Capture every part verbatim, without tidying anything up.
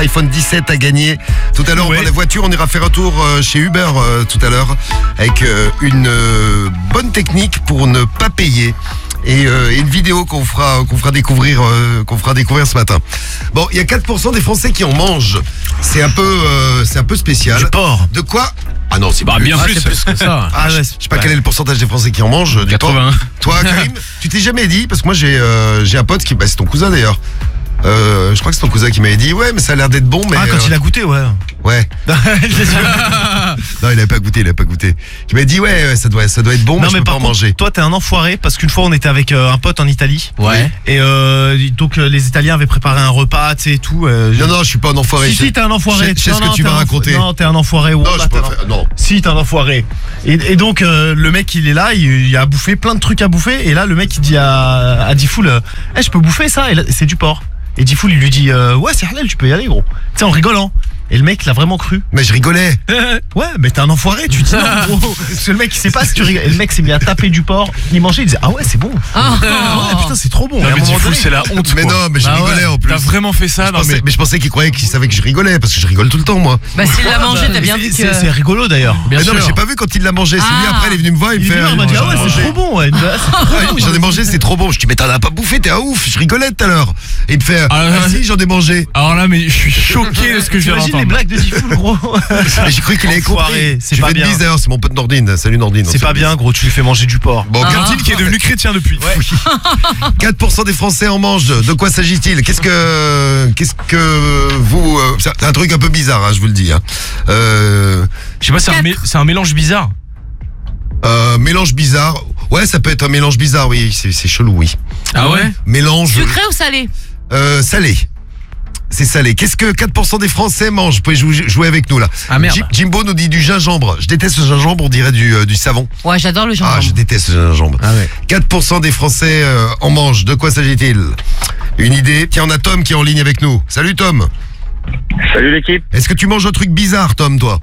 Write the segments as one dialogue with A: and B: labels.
A: iPhone dix-sept à gagner. Tout à l'heure,
B: Ouais.
A: on prend des voitures, on ira faire un tour euh, chez Uber euh, tout à l'heure avec euh, une euh, bonne technique pour ne pas payer. Et, euh, et une vidéo qu'on fera qu'on fera découvrir euh, qu'on fera découvrir ce matin. Bon, il y a quatre pour cent des Français qui en mangent. C'est un peu euh, c'est un peu spécial.
B: Du porc.
A: De quoi? Ah non, c'est
B: Bah
A: plus.
B: bien
C: Ah,
B: plus.
C: c'est plus que ça.
A: Ah, je, je sais pas quel est le pourcentage des Français qui en mangent du porc.
B: quatre-vingts.
A: Toi, Karim, tu t'es jamais dit, parce que moi j'ai euh, j'ai un pote qui, bah, c'est ton cousin d'ailleurs. Euh, je crois que c'est ton cousin qui m'avait dit, ouais, mais ça a l'air d'être bon, mais
B: Ah, quand
A: euh,
B: il a goûté, ouais.
A: ouais. Non, il avait pas goûté, il avait pas goûté. Qui m'a dit, ouais, ouais, ça doit, ça doit être bon, mais je peux pas
B: par
A: en
B: contre,
A: manger.
B: toi t'es un enfoiré parce qu'une fois on était avec euh, un pote en Italie.
C: Ouais.
B: Et euh, donc euh, les Italiens avaient préparé un repas, tu sais et tout. euh,
A: Non, non, je suis pas un enfoiré.
B: Si,
A: je-
B: si, t'es un enfoiré.
A: Je sais- je sais
B: Non,
A: ce que
B: non,
A: tu
B: t'es
A: vas
B: un-
A: raconter.
B: Non, t'es un enfoiré.
A: Non,
B: Wallah,
A: je peux
B: t'es
A: pas
B: un-
A: faire. Non.
B: Si, t'es un enfoiré. Et, et donc, euh, le mec, il est là, il, il a bouffé plein de trucs à bouffer. Et là, le mec, il dit à, à Difool, euh, Eh, je peux bouffer ça? Et là, c'est du porc. Et Difool, il lui dit, euh, ouais, c'est halal, tu peux y aller, gros. Tu sais, en rigolant. Et le mec, il a vraiment cru.
A: Mais je rigolais.
B: Ouais, mais t'es un enfoiré, tu dis non, gros. Parce que le mec, il sait pas si tu rigoles. Et le mec s'est mis à taper du porc. Il mangeait, il disait, ah ouais, c'est bon.
D: Ah.
B: Ah ouais, putain, c'est trop bon.
E: Non,
B: Et à un
E: mais
B: moment
E: Difool,
B: donné-
E: c'est la honte.
A: Mais
E: quoi.
A: non, mais je
B: Bah ouais.
A: rigolais en plus.
E: T'as vraiment fait ça?
A: Je
E: Non,
A: pensais-
E: mais.
A: mais je pensais qu'il croyait qu'il savait que je rigolais, parce que je rigole tout le temps, moi.
D: Bah s'il l'a mangé, t'as bien
B: C'est-
D: vu
B: c'est-
D: que...
B: C'est rigolo d'ailleurs.
C: Bien
A: mais non,
C: sûr.
A: mais j'ai pas vu quand il l'a mangé. C'est lui
D: Ah.
A: après, il est venu me voir, il
B: Il
A: me fait.
B: il m'a dit, ah ouais,
A: j'en ai
B: c'est
A: mangé.
B: trop bon. Ouais.
A: Ouais, J'en ai mangé, c'est trop bon. Je dis, mais t'en as pas bouffé, t'es un ouf. Je rigolais tout à l'heure. Et il me fait,
E: Ah,
A: ah, si, j'en ai mangé.
E: Alors là, mais je suis choqué de ce que je viens
B: T'imagines les
E: d'entendre.
B: blagues de Difool, gros.
A: Et j'ai cru qu'il avait
B: Enfoiré,
A: compris.
B: c'est
A: Je
B: pas
A: fais une
B: bien.
A: bise d'ailleurs, c'est mon pote Nordine. Salut Nordine.
B: C'est pas bien, gros, tu lui fais manger du porc.
A: Bon,
D: Ah.
E: Cantine qui est devenu chrétien depuis.
A: quatre pour cent des Français en mangent. De quoi s'agit-il? Qu'est-ce que, qu'est-ce que vous, euh, c'est un truc un peu bizarre, hein, je vous le dis. Hein. Euh,
E: Je sais pas, c'est un, mé- c'est un mélange bizarre.
A: euh, mélange bizarre. Ouais, ça peut être un mélange bizarre, oui. C'est, c'est chelou, oui.
E: Ah ouais?
A: Mélange
D: Sucré ou salé?
A: euh, salé. C'est salé. Qu'est-ce que quatre pour cent des Français mangent? Vous pouvez jouer, jouer avec nous là.
C: Ah, merde.
A: Jim- Jimbo nous dit du gingembre. Je déteste le gingembre, on dirait du, euh, du savon.
D: Ouais, j'adore le gingembre.
A: Ah, je déteste le gingembre.
C: Ah ouais.
A: quatre pour cent des Français euh, en mangent. De quoi s'agit-il? Une idée? Tiens, on a Tom qui est en ligne avec nous. Salut Tom.
F: Salut l'équipe.
A: Est-ce que tu manges un truc bizarre, Tom, toi?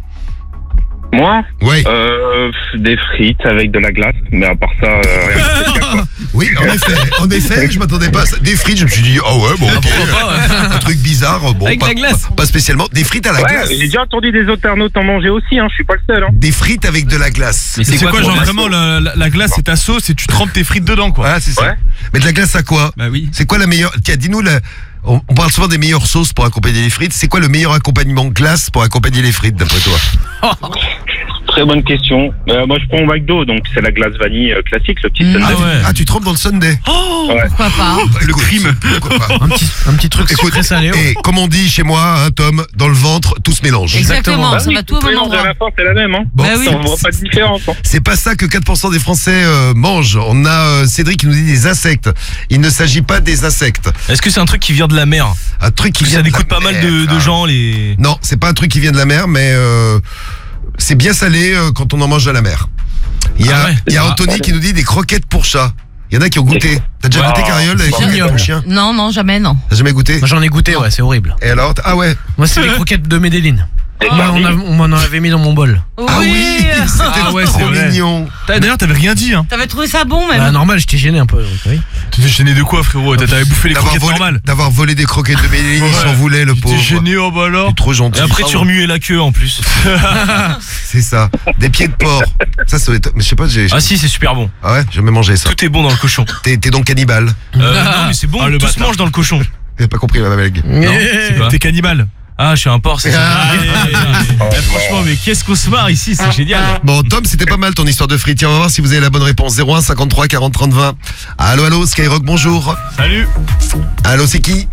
F: Moi,
A: Oui.
F: euh, des frites avec de la glace, mais à part ça, euh, rien de spécial, quoi.
A: Oui, en effet. En effet, je m'attendais pas à ça. Des frites, je me suis dit, oh ouais, bon, ok. Un truc bizarre, bon,
C: Avec
A: pas,
C: la glace.
A: pas- pas spécialement. Des frites à la
F: Ouais,
A: glace.
F: j'ai déjà entendu des internautes en manger aussi, hein, je suis pas le seul. Hein.
A: Des frites avec de la glace.
C: Mais
E: C'est quoi,
C: pour
E: genre
C: moi
E: vraiment la, la- la glace c'est ta sauce et tu trempes tes frites dedans quoi.
A: Ah, c'est ça.
F: Ouais.
A: Mais de la glace à quoi?
E: Bah oui.
A: C'est quoi la meilleure? Tiens, dis-nous, la... on on parle souvent des meilleures sauces pour accompagner les frites. C'est quoi le meilleur accompagnement glace pour accompagner les frites, d'après toi?
F: Très bonne question. Euh, moi, je prends au McDo, donc c'est la glace vanille euh, classique, le petit
D: Mm.
F: sundae.
E: Ah ouais.
A: Ah, tu trempes dans le sundae?
D: Pourquoi pas?
A: Le crime. Pourquoi pas?
C: Un petit, un petit truc
A: Écoute,
C: sucré salé.
A: et comme on dit chez moi, hein, Tom, dans le ventre, tout se mélange.
D: Exactement,
F: Bah
D: ça
F: oui,
D: va tout au
F: tout
D: même
F: mélange à
D: endroit.
F: la fin, c'est la même. Hein.
A: Bon,
D: Bah oui.
F: On voit pas de différence. Hein.
A: c'est pas ça que quatre pour cent des Français euh, mangent. On a euh, Cédric qui nous dit des insectes. Il ne s'agit pas des insectes.
E: Est-ce que c'est un truc qui vient de la mer?
A: Un truc qui
E: Parce que
A: vient
E: ça
A: de
E: dégoûte
A: la
E: pas mal
A: mer.
E: de, de
A: Ah.
E: gens les.
A: Non, c'est pas un truc qui vient de la mer, mais euh, c'est bien salé euh, quand on en mange à la mer. Il y a,
E: Ah ouais.
A: il y a
E: Ah.
A: Anthony qui nous dit des croquettes pour chat. Il y en a qui ont goûté. T'as déjà
F: Ah.
A: goûté, Cariole, les
C: C'est
A: croquettes
C: ignoble.
A: pour chien?
D: Non, non, jamais, non.
A: T'as jamais goûté?
C: Moi j'en ai goûté, ouais, c'est horrible.
A: Et alors? Ah ouais.
C: Moi c'est les croquettes de Medellin.
F: Des
C: Moi, on,
F: sardines.
C: a- on m'en avait mis dans mon bol.
A: Ah oui, c'était
E: Ah ouais,
A: trop
E: c'est vrai.
A: mignon.
E: T'as- D'ailleurs t'avais rien dit hein.
D: T'avais trouvé ça bon, même?
C: Bah normal, j'étais gêné un peu. donc, oui.
E: T'étais gêné de quoi frérot? T'avais bouffé les
A: D'avoir
E: croquettes
A: volé,
E: normales.
A: d'avoir volé des croquettes de Méline, il
E: Ouais.
A: s'en voulait, le pauvre.
E: T'es gêné oh bah alors.
A: T'es trop gentil.
E: Et après tu remuais la queue en plus.
A: C'est ça. Des pieds de porc. Ça, ça doit être. Mais je sais pas, j'ai.
E: Ah si c'est super bon.
A: Ah ouais, j'ai jamais mangé ça.
E: Tout est bon dans le cochon.
A: T'es, t'es donc cannibale.
E: Euh, non mais c'est bon,
B: Ah, le
E: tout se
B: bâtard.
E: mange dans le cochon.
A: J'ai pas compris ma blague.
E: Non,
C: Eh,
E: c'est pas. T'es cannibale. Ah je suis un porc c'est ça.
A: Ah.
B: Eh, franchement, mais qu'est-ce qu'on se marre ici, c'est génial.
A: Bon, Tom, c'était pas mal ton histoire de frites. Tiens, on va voir si vous avez la bonne réponse. zéro un cinquante-trois quarante trente vingt. Allô, allô, Skyrock, bonjour.
E: Salut.
A: Allô, c'est qui?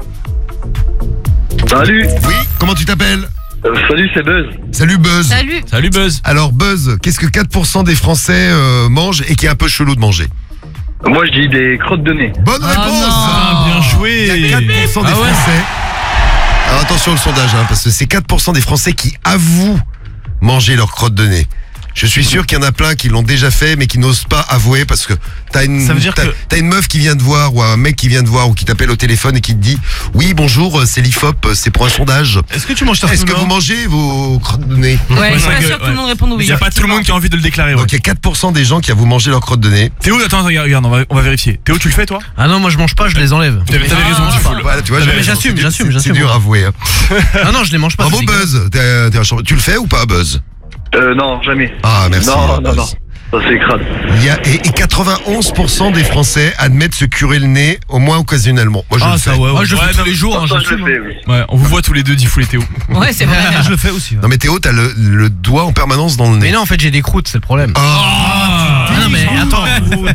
F: Salut,
A: Oui, comment tu t'appelles?
F: euh, salut, c'est Buzz.
A: Salut, Buzz.
D: Salut.
E: Salut Buzz.
A: Alors, Buzz, qu'est-ce que quatre pour cent des Français euh, mangent et qui est un peu chelou de manger?
F: Moi, je dis des crottes de nez.
A: Bonne
D: Oh
A: réponse.
D: non.
E: Ah bien joué.
A: Il y a quatre pour cent des
E: Ah ouais.
A: Français. Alors attention le sondage, hein, parce que c'est quatre pour cent des Français qui avouent manger leurs crottes de nez. Je suis sûr qu'il y en a plein qui l'ont déjà fait, mais qui n'osent pas avouer parce que t'as une,
B: Ça veut dire
A: t'as,
B: que-
A: t'as une meuf qui vient te voir ou un mec qui vient te voir ou qui t'appelle au téléphone et qui te dit oui bonjour, c'est l'I F O P, c'est pour un sondage.
B: Est-ce que tu manges ta
A: Est-ce que vous mangez vos crottes de nez?
D: Ouais, je
E: Ouais,
D: suis
E: c'est
D: pas
E: vrai
D: sûre
E: que-
D: que tout le monde réponde
E: Il
D: oui.
E: y a pas tout le monde qui a envie de le déclarer. Ouais.
A: Donc il y a quatre pour cent des gens qui avouent manger leurs crottes de nez.
E: Théo, attends, regarde, regarde, on va, on va vérifier. Théo, tu le fais toi?
C: Ah non, moi je mange pas, je les enlève.
E: T'avais t'avais raison, tu fous.
A: Voilà, tu vois,
C: Mais
A: j'ai raison,
C: j'assume,
A: c'est-
C: j'assume,
A: c'est-
C: j'assume.
A: C'est dur à avouer. Hein.
C: Ah non, je les mange pas.
A: Bravo
C: c'est dégueulasse.
A: Buzz, t'es, t'es un champion. Tu le fais ou pas Buzz?
G: Euh, non, jamais.
A: Ah merci.
G: Non,
A: Buzz.
G: non, non. Ça, c'est crade.
A: Il y a, et, et quatre-vingt-onze pour cent des Français admettent se curer le nez au moins occasionnellement. Moi je
E: Ah,
A: le
E: ça,
A: fais.
E: ouais, ouais.
C: Moi je le
E: Ouais,
C: fais tous
E: non,
C: les jours, hein,
G: Ça, je
C: j'assume.
G: le fais, oui.
E: Ouais, on vous voit tous les deux, Diffoul et Théo.
D: Ouais, c'est vrai.
B: Je le fais aussi. ouais.
A: Non mais Théo, t'as le, le doigt en permanence dans le nez.
C: Mais non, en fait j'ai des croûtes, c'est le problème.
A: Ah.
C: Ah non mais attends.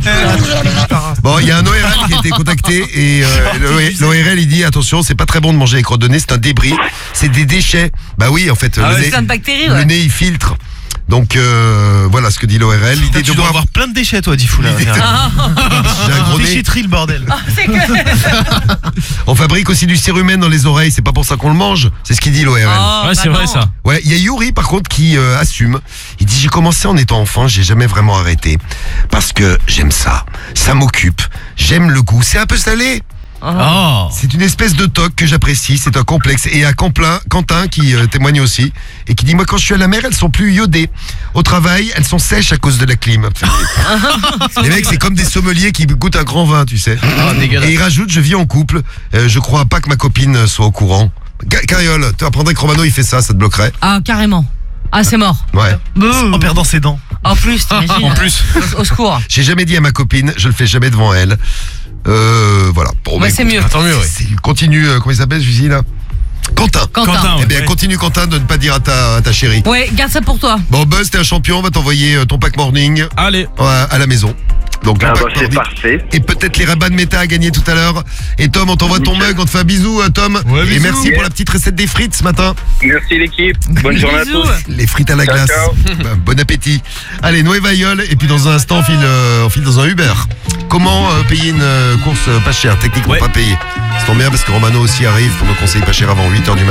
A: Bon, il y a un O R L qui a été contacté et euh, l'O R L il dit attention, c'est pas très bon de manger les crottes de nez, c'est un débris, c'est des déchets. Bah oui, en fait,
E: Ah
A: le,
E: ouais,
A: nez,
D: C'est plein de bactéries,
A: le
D: ouais.
A: nez il filtre. Donc euh, voilà ce que dit l'O R L. L'idée
B: Putain,
A: de
B: tu dois
A: boire.
B: avoir plein de déchets toi, Diffoul.
A: L'idée- J'ai un gros nez.
B: Déchetterie le bordel.
D: C'est que.
A: On fabrique aussi du cérumen dans les oreilles, c'est pas pour ça qu'on le mange. C'est ce qu'il dit l'O R L.
D: Oh,
E: Ouais, c'est
D: bah
E: vrai
D: non.
E: ça.
A: Ouais, il y a Yuri par contre qui euh, assume. Il dit j'ai commencé en étant enfant, j'ai jamais vraiment arrêté parce que j'aime ça, ça m'occupe, j'aime le goût, c'est un peu salé.
C: Oh.
A: C'est une espèce de toc que j'apprécie, c'est un complexe. Et à Camplin, Quentin qui euh, témoigne aussi et qui dit moi quand je suis à la mer elles sont plus iodées. Au travail elles sont sèches à cause de la clim. Les mecs c'est comme des sommeliers qui goûtent un grand vin tu sais.
C: Ah, dégueulasse.
A: Et il rajoute je vis en couple, euh, je crois pas que ma copine soit au courant. Ca- Cariole, tu apprendrais que Romano il fait ça, ça te bloquerait.
D: Ah, carrément. Ah, c'est mort.
A: Ouais.
B: En perdant ses dents.
D: En plus, t'imagines.
E: En plus.
D: Au, au secours.
A: J'ai jamais dit à ma copine, je le fais jamais devant elle. Euh, voilà. Bon,
D: Ouais,
A: bah,
D: c'est
A: écoute,
D: mieux.
C: Tant mieux, ouais.
A: c'est- Continue, euh, comment il s'appelle celui-ci là Quentin.
D: Quentin.
E: Quentin,
A: Eh bien,
E: ouais.
A: continue Quentin de ne pas dire à ta, à ta chérie.
D: Ouais, garde ça pour toi.
A: Bon, Buzz, t'es un champion, on va t'envoyer euh, ton pack morning
E: Allez.
A: euh, à la maison. Donc, le
G: Ah,
A: pack
G: bah, c'est
A: morning.
G: parfait.
A: Et peut-être les rabats de méta à gagner tout à l'heure. Et Tom, on t'envoie ton
G: Nickel.
A: mug, on te fait un bisou, euh, Tom.
E: Ouais,
A: Et
E: bisous.
A: merci pour la petite recette des frites ce matin.
F: Merci l'équipe. Bonne journée à
D: Bisous.
F: tous.
A: Les frites à la
F: Ciao,
A: glace.
F: ciao.
A: Bah, bon appétit. Allez, Nueva Yole. Et puis dans un instant, on file, euh, on file dans un Uber. Comment euh, payer une euh, course euh, pas chère, techniquement
E: Ouais.
A: pas payée. C'est tombe bien parce que Romano aussi arrive pour nos conseils pas chers avant huit heures du matin.